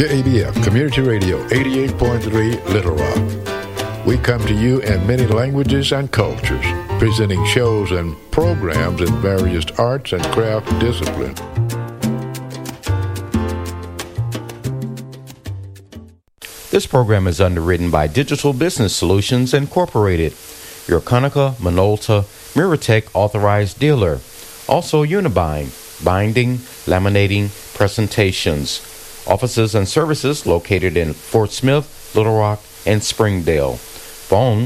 KABF Community Radio 88.3 Little Rock. We come to you in many languages and cultures, presenting shows and programs in various arts and craft disciplines. This program is underwritten by Digital Business Solutions Incorporated, your Konica Minolta Miratech authorized dealer. Also Unibind, binding, laminating, presentations. Offices and services located in Fort Smith, Little Rock, and Springdale. Phone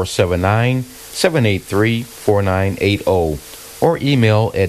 479-783-4980 or email at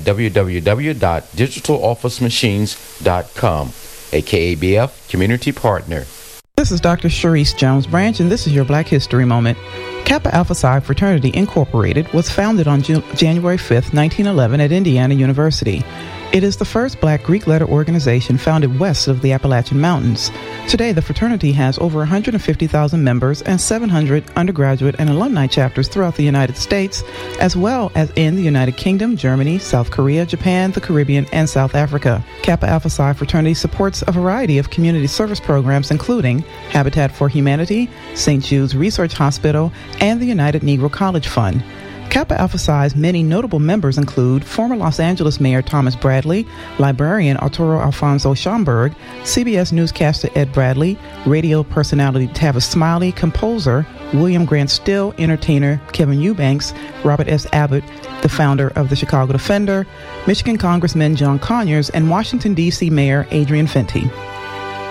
www.digitalofficemachines.com, a KABF community partner. This is Dr. Sharice Jones-Branch, and this is your Black History Moment. Kappa Alpha Psi Fraternity Incorporated was founded on January 5, 1911 at Indiana University. It is the first Black Greek letter organization founded west of the Appalachian Mountains. Today, the fraternity has over 150,000 members and 700 undergraduate and alumni chapters throughout the United States, as well as in the United Kingdom, Germany, South Korea, Japan, the Caribbean, and South Africa. Kappa Alpha Psi Fraternity supports a variety of community service programs, including Habitat for Humanity, St. Jude's Research Hospital, and the United Negro College Fund. Kappa Alpha Psi's many notable members include former Los Angeles Mayor Thomas Bradley, librarian Arturo Alfonso Schomburg, CBS newscaster Ed Bradley, radio personality Tavis Smiley, composer William Grant Still, entertainer Kevin Eubanks, Robert S. Abbott, the founder of the Chicago Defender, Michigan Congressman John Conyers, and Washington, D.C. Mayor Adrian Fenty.